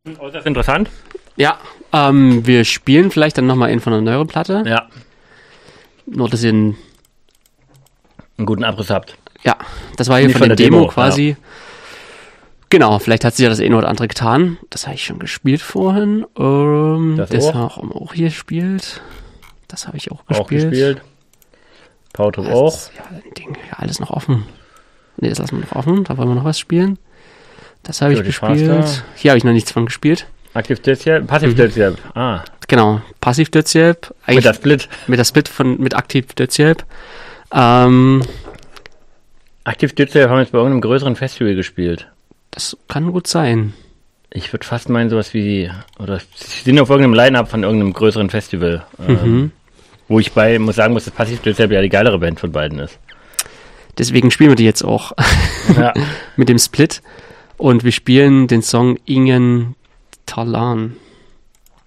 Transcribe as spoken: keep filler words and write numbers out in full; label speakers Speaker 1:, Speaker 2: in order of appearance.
Speaker 1: Äußerst interessant.
Speaker 2: Ja, ähm, wir spielen vielleicht dann nochmal in von einer neueren Platte.
Speaker 1: Ja.
Speaker 2: Nur, dass ihr einen,
Speaker 1: einen guten Abriss habt.
Speaker 2: Ja, das war hier
Speaker 1: Nicht
Speaker 2: von,
Speaker 1: von
Speaker 2: der
Speaker 1: der
Speaker 2: Demo,
Speaker 1: Demo,
Speaker 2: quasi.
Speaker 1: ja.
Speaker 2: Genau, vielleicht hat sich ja das eine oder andere getan. Das habe ich schon gespielt vorhin. Ähm,
Speaker 1: Das
Speaker 2: das
Speaker 1: auch.
Speaker 2: haben wir auch hier gespielt. Das habe ich auch gespielt.
Speaker 1: Auch gespielt. Powertrip
Speaker 2: Das
Speaker 1: auch.
Speaker 2: ist, ja, ein Ding, ja, alles noch offen. Ne, das lassen wir noch offen. Da wollen wir noch was spielen. Das habe ich
Speaker 1: Dirty
Speaker 2: gespielt.
Speaker 1: Faster.
Speaker 2: Hier habe ich noch nichts von gespielt.
Speaker 1: Aktiv Dötzelb, Passiv
Speaker 2: Mhm.
Speaker 1: Dötzelb. Ah,
Speaker 2: Genau, Passiv Dötzelb.
Speaker 1: mit der Split.
Speaker 2: Mit der Split von, mit Aktiv Dötzelb. Ähm,
Speaker 1: Aktiv Dötzelb haben wir jetzt bei irgendeinem größeren Festival gespielt.
Speaker 2: das kann gut sein.
Speaker 1: Ich würde fast meinen, sowas wie, oder sie sind auf irgendeinem Line-Up von irgendeinem größeren Festival. Ähm,
Speaker 2: Mhm.
Speaker 1: wo ich bei, muss sagen muss, dass Passiv Dötzelb ja die geilere Band von beiden ist.
Speaker 2: Deswegen spielen wir die jetzt auch
Speaker 1: Ja.
Speaker 2: mit dem Split. Und wir spielen den Song Ingen Talan.